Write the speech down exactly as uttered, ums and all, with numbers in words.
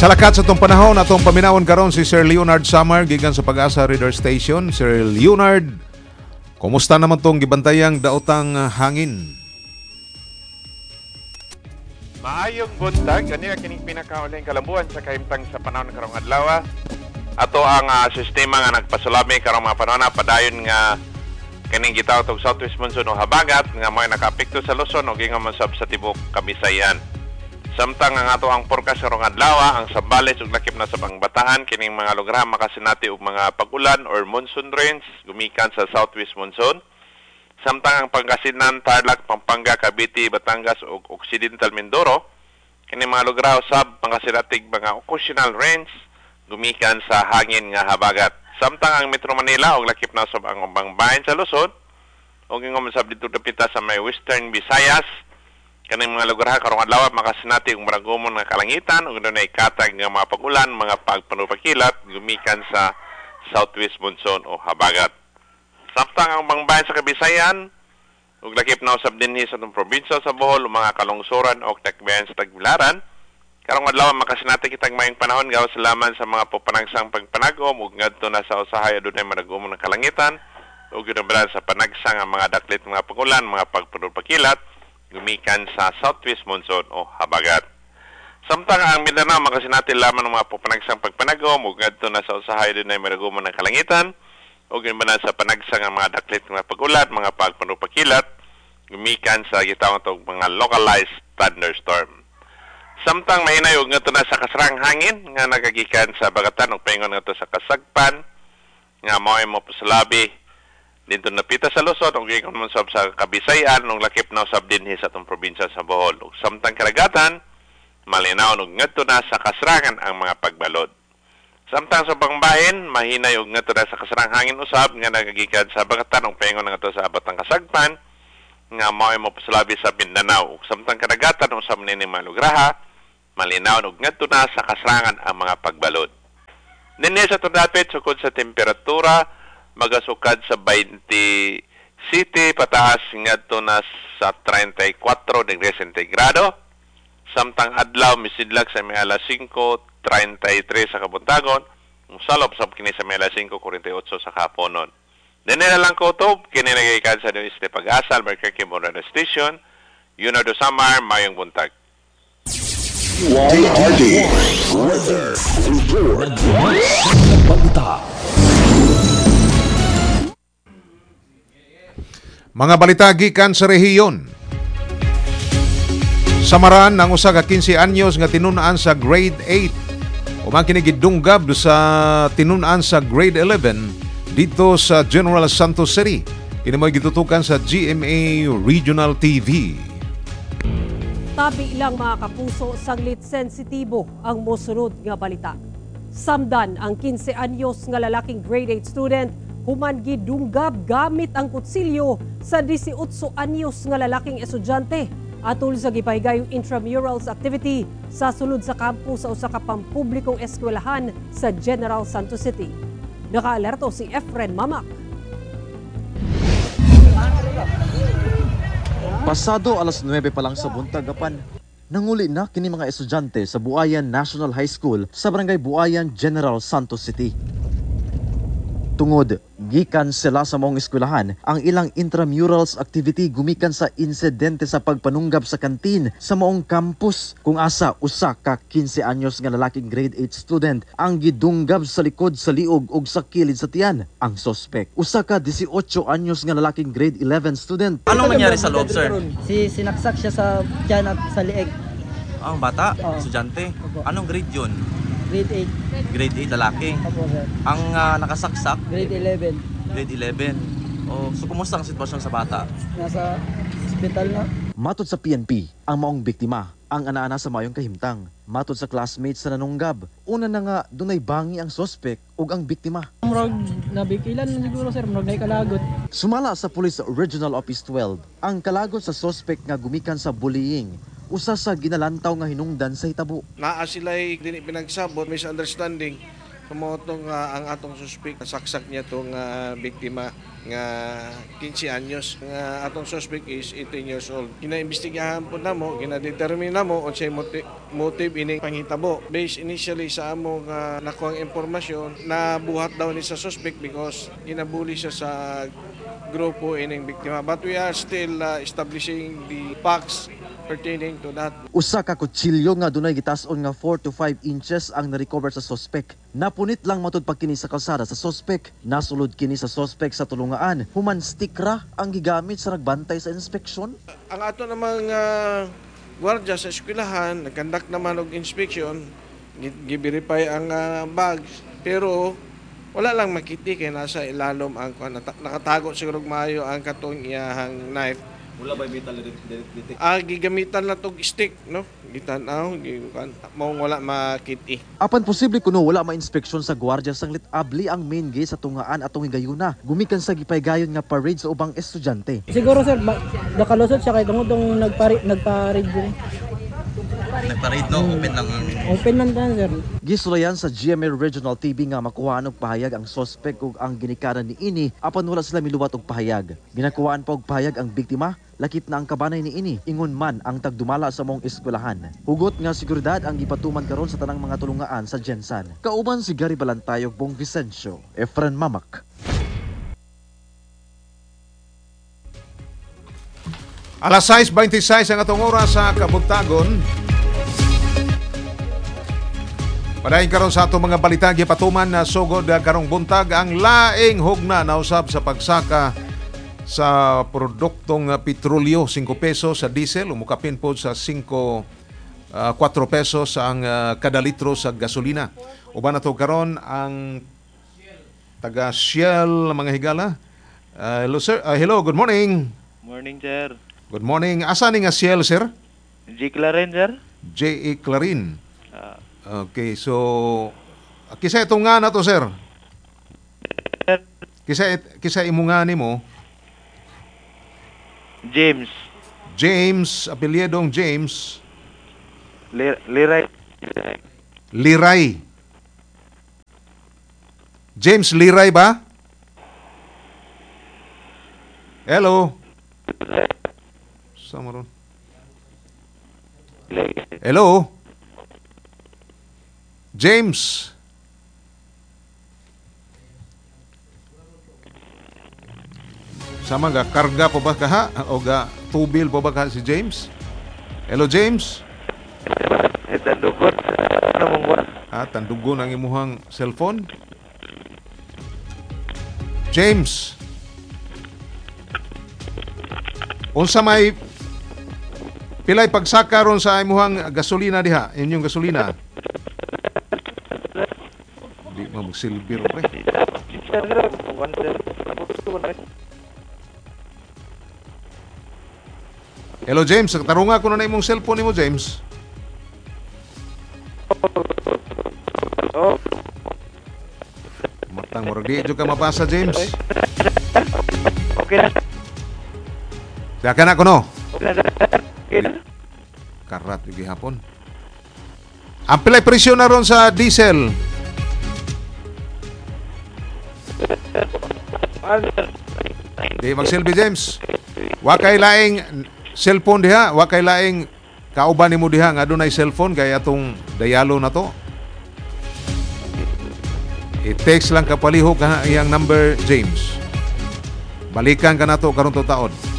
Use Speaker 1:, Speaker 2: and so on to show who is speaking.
Speaker 1: Sa lakat sa itong panahon, atong paminawon karon si Sir Leonard Samar gikan sa Pag-asa Radar Station. Sir Leonard, kumusta naman itong gibantayang daotang hangin?
Speaker 2: Maayong buntag, kanina kining pinakauling kalambuan sa kahimtang sa panahon karong adlaw. Ato ang uh, sistema nga nagpasulami karong mga panahon padayon nga kining gitawag og southwest monsoon o habagat nga mo'y nakaapekto sa Luzon o gingamon sab sa tibok Kabisayan. Samtang ang ato ang forecast karong adlaw, ang Sambales ug lakip na sa Bataan kining mga lugar makasinati og mga pag-ulan or monsoon rains gumikan sa southwest monsoon. Samtang ang Pangasinan, Tarlac, Pampanga, Cavite, Batangas ug Occidental Mindoro kining mga lugar usab makasinatig mga occasional rains gumikan sa hangin nga habagat. Samtang ang Metro Manila ug lakip na usab ang ubang bahin sa Luzon ug ingom sab dito dapita sa may Western Visayas kaning mga lugar karong adlaw makasinati og maragomon nga kalangitan ug dunay katag nga mga pag-ulan, mga pagpanupakilat gumikan sa southwest monsoon o habagat. Samtang ang ubang bahin sa Kabisayan ug lakip na usab dinhi sa atong probinsya sa Bohol ug mga kalungsuran o takbayan sa Tagbilaran karong adlaw makasinati kitag mayong panahon gawas salaman sa mga pupanagsang pagpanagom ug ngadto na sa usahay adunay maragomon nga kalangitan ug ginabalan sa panagsang ang mga daklit mga pag-ulan, mga pagpanupakilat gumikan sa southwest monsoon o habagat. Samtang ang Mindanao makasinati lamang ng mga pupanagsang pagpanagom ug ngadto na sa usahay adunay maragomon nga kalangitan ug ginabalan sa panagsang ang mga daklit mga pag-ulan, mga pagpanupakilat gumikan sa gitawag og mga localized thunderstorm. Samtang mahinay og ngadto na sa kasrang hangin nga nagagikan sa Bagatan ug paingon ngadto sa Kasagpan nga mao'y mopusalabi dito napita sa Luzon ug gikan man sab sa Kabisayan ug lakip na usab dinhi sa atong probinsya sa Bohol. Ug samtang karagatan malinaw ug ngadto na sa kasrangan ang mga pagbalod. Samtang sa pangbahin mahinay og ngadto na sa kasrang hangin usab nga nagagikan sa Bagatan ug paingon ngadto sa Batang Kasagpan nga mao'y mopusalabi sa Mindanao ug samtang karagatan usab nini mga lugraha malinaw ug ngadto na sa kasrangan ang mga pagbalod. Dinhi sa tudapit sukod sa temperatura magasukad sa twenty-seven pataas ngadto na sa thirty-four degrees centigrado. Samtang adlaw misidlag sa may alas five thirty-three sa kabuntagon, mosalop sab kini sa may alas five forty-eight sa kaponon. Dinhi na lang ko to kini nagikan sa University Pag-asa Albuquerque Modern Station. Leonardo Samar, mayong buntag.
Speaker 3: D R D Weather Report. Balita.
Speaker 1: Mga balita gikan sa rehiyon. Samaran ang usa ka fifteen anyos nga tinun-an sa grade eight. Umang kini gidunggab sa tinun-an sa grade eleven dito sa General Santos City. Kini mo'y gitutukan sa G M A Regional T V.
Speaker 4: Tabi lang mga kapuso, saglit sensitibo ang mosunod nga balita. Samdan ang fifteen anyos nga lalaking grade eight student human gidunggab gamit ang kutsilyo sa eighteen anyos nga lalaking estudyante atol sa gipaygayong intramurals activity sa sulod sa campus sa usa ka pampublikong eskwelahan sa General Santos City. Nakaalerto si Efren Mamak.
Speaker 5: Pasado alas nuwebe pa lang sa buntag apan nanguli na kini mga estudyante sa Buayan National High School sa Barangay Buayan, General Santos City. Tungod gikan sila sa maong eskwelahan ang ilang intramurals activity gumikan sa insidente sa pagpanunggab sa kantin sa maong campus kung asa usa ka fifteen anyos nga lalaking grade eight student ang gidunggab sa likod sa liog ug sa kilid sa tiyan. Ang suspect usa ka eighteen anyos nga lalaking grade eleven student.
Speaker 6: Anong nangyari sa loob, sir?
Speaker 7: Si sinaksak siya sa tiyan at sa lieg.
Speaker 6: Ang bata,
Speaker 7: Oo.
Speaker 6: estudyante.
Speaker 7: Opo.
Speaker 6: Anong grade yun?
Speaker 7: Grade eight.
Speaker 6: Grade eight, lalaki.
Speaker 7: Opo, sir.
Speaker 6: Ang ah, nakasaksak,
Speaker 7: Grade eleven.
Speaker 6: grade eleven. O, so kumusta ang sitwasyon sa bata?
Speaker 7: Nasa hospital na.
Speaker 5: Matod sa P N P, ang maong biktima ang ana-ana sa mayong kahimtang. Matod sa classmates sa nanunggab, una na nga dunay bangi ang suspect ug ang biktima.
Speaker 7: Murag nabikilan na siguro, sir. Murag naikalagot.
Speaker 5: Sumala sa Police Regional Office twelve, ang kalagot sa suspect nga gumikan sa bullying, usa sa ginalantaw nga hinungdan sa hitabo.
Speaker 8: Naa sila'y dili pinagsabot, misunderstanding. Kumoto nga ang atong suspect, saksak niya itong uh, biktima nga fifteen anyos. Nga atong suspect is eighteen years old. Kinaimbestigahan po na mo, kinadetermine na mo, o siya motive, motive ining panghitabo. Based initially sa among uh, nakuhang impormasyon, na buhat daw ni sa suspect because kinabuli siya sa grupo ining biktima. But we are still uh, establishing the facts pertaining to that.
Speaker 5: Usa ka kutsilyo nga dunay gitas-on nga four to five inches ang na-recover sa suspect. Napunit lang matud pagkini sa kalsada sa suspect. Nasulod kini sa suspect sa tulungaan. Human stick ra ang gigamit sa nagbantay sa inspeksyon.
Speaker 8: Ang ato namang uh, gwardiya sa eskwelahan, nagkandak naman og inspection, gi-verify ang uh, bags, pero wala lang makiti kay nasa ilalom ang nakatago siguro maayo ang katong iyahang knife.
Speaker 6: Wala ba metal detect?
Speaker 8: Ah, gigamitan na tog stick, no? Gitanaw, gikan. Mao wala makiti.
Speaker 5: Apan posible kuno wala ma-inspeksyon sa gwardiya sanglit abli ang main gate sa tungaan atong higayuna. Gumikan sa gipaygayon nga parade sa ubang estudyante.
Speaker 7: Siguro sir, ba- nakalusot siya kay tungod tong nagpari nagparade diri.
Speaker 6: Nagparade no, open lang ang
Speaker 7: Open man tan sir.
Speaker 5: Gisulayan sa G M A Regional T V nga makuhaan og pahayag ang suspect ug ang ginikanan ni ini apan wala sila miluwat og pahayag. Ginakuhaan pa og pahayag ang biktima, lakip na ang kabanay ni ini, ingon man ang tagdumala sa mong eskwelahan. Hugot nga seguridad ang gipatuman karon sa tanang mga tulungaan sa Gensan. Kauban si Gary Balantayog, Bong Vicencio, Efren Mamak.
Speaker 1: Alas sais twenty-six ang atong oras sa Kabuntagon. Padayon karon sa atong mga balita gipatuman na sugod karong buntag ang laing hugna na usab sa pagsaka sa produktong petrolyo, five pesos sa diesel, umukapin po sa five, uh, four pesos ang uh, kada litro sa gasolina. Uban nato karon ang taga Shell mga higala. Uh, hello sir, uh, hello, good morning.
Speaker 9: Morning, sir.
Speaker 1: Good morning. Asa ni nga Shell, sir?
Speaker 9: G. Claren, sir.
Speaker 1: J A. Clarin.
Speaker 9: Uh,
Speaker 1: Okay, so kisa itong nga na to, sir? Kisa, kisa imo nga ni mo?
Speaker 9: James.
Speaker 1: James, apelyedong James.
Speaker 9: Lir- Liray.
Speaker 1: Liray. James Liray ba? Hello? Samaron. Hello? James. Sama ga karga po ba ka ha? O ga tubil po ba ka si James? Hello James.
Speaker 9: Tandugon. Ano mong buwan?
Speaker 1: Ah, tandugon ang imuhang cellphone. James. Unsa may pilay pagsaka ron sa imuhang gasolina diha? Inyong gasolina. Di mo magsilbir pre. Hello James, tarunga ko na imong cellphone nimo James. Matang murag di jud ka mabasa James.
Speaker 9: Okay na.
Speaker 1: Daka na ko no.
Speaker 9: Okay na.
Speaker 1: Karat yung gihapon. Ang pilay presyo na ron sa diesel. Di magsilbi James. Wa kay laing cellphone diha, wa kay laing kauban nimo diha nga adunay cellphone kay atong dialo na to. I-text lang kapalihok ka iyang number James. Balikan ka na to karon to taon.